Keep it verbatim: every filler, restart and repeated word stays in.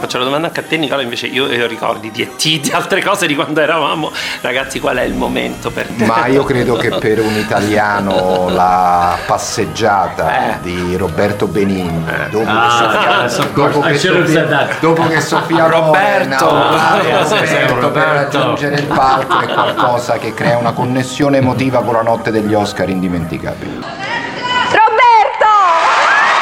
faccio la domanda anche a te, Nicola, invece io, io ricordi di E T, di altre cose di quando eravamo ragazzi, qual è il momento per te? Ma io credo che per un italiano la passeggiata eh. di Roberto Benigni eh. dopo, ah, che Sofia, ah, dopo, che Sofia, dopo che Sofia Roberto, Roberto, Roberto per raggiungere il palco è qualcosa che crea una connessione emotiva con la notte degli Oscar indimenticabile.